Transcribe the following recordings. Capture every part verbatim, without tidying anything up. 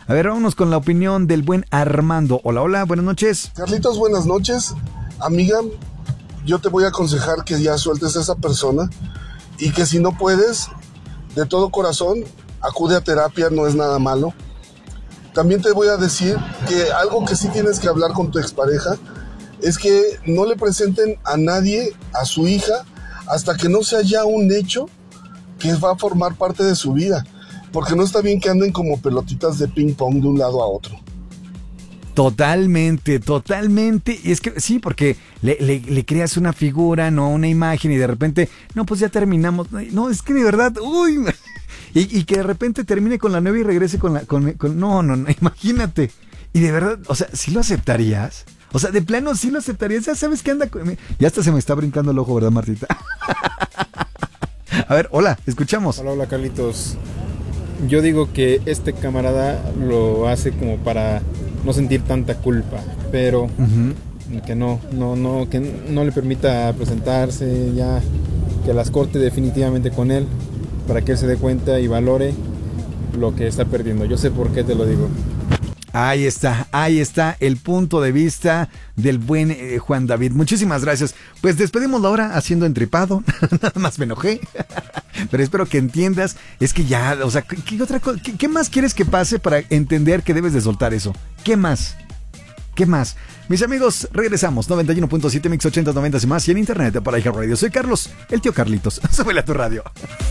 A ver, vámonos con la opinión del buen Armando. Hola, hola, buenas noches. Carlitos, buenas noches. Amiga, yo te voy a aconsejar que ya sueltes a esa persona y que si no puedes, de todo corazón, acude a terapia, no es nada malo. También te voy a decir que algo que sí tienes que hablar con tu expareja es que no le presenten a nadie, a su hija, hasta que no sea ya un hecho que va a formar parte de su vida. Porque no está bien que anden como pelotitas de ping pong de un lado a otro. Totalmente, totalmente. Y es que sí, porque le, le, le creas una figura, no una imagen, y de repente, no, pues ya terminamos. No, es que de verdad, uy. Y, y que de repente termine con la nueva y regrese con la... Con, con, no, no, no, imagínate. Y de verdad, o sea, ¿sí lo aceptarías? O sea, de plano, ¿sí lo aceptarías? Ya sabes que anda... Con... Ya hasta se me está brincando el ojo, ¿verdad, Martita? A ver, hola, escuchamos. Hola, hola, Carlitos. Yo digo que este camarada lo hace como para no sentir tanta culpa, pero uh-huh. que no, no, no, que no le permita presentarse, ya que las corte definitivamente con él, para que él se dé cuenta y valore lo que está perdiendo. Yo sé por qué te lo digo. Ahí está, ahí está el punto de vista del buen eh, Juan David. Muchísimas gracias. Pues despedimos la hora haciendo entripado. Nada más me enojé. Pero espero que entiendas. Es que ya, o sea, ¿qué, otra cosa, qué, qué más quieres que pase para entender que debes de soltar eso? ¿Qué más? ¿Qué más? Mis amigos, regresamos. noventa y uno punto siete Mix ochenta, noventa y más y en internet para iHeartRadio. Soy Carlos, el tío Carlitos. Súbele a tu radio.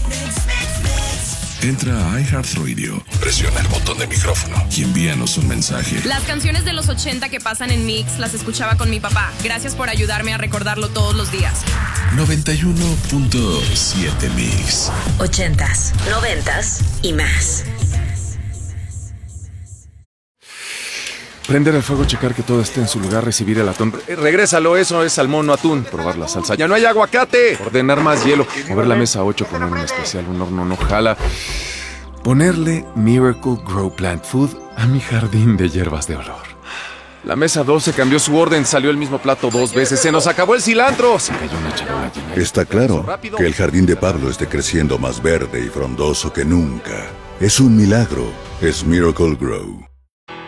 Entra a iHeartRadio, presiona el botón de micrófono y envíanos un mensaje. Las canciones de los ochenta que pasan en Mix las escuchaba con mi papá. Gracias por ayudarme a recordarlo todos los días. noventa y uno punto siete Mix. Ochentas, noventas y más. Prender el fuego, checar que todo esté en su lugar, recibir el atún. Eh, regrésalo, eso es salmón, no atún. Probar la salsa. ¡Ya no hay aguacate! Ordenar más hielo. Mover la mesa ocho, poner un especial, un horno no jala. Ponerle Miracle Grow Plant Food a mi jardín de hierbas de olor. La mesa doce cambió su orden, salió el mismo plato dos veces. ¡Se nos acabó el cilantro! Se cayó una charola llena. Está claro que el jardín de Pablo esté creciendo más verde y frondoso que nunca. Es un milagro. Es Miracle Grow.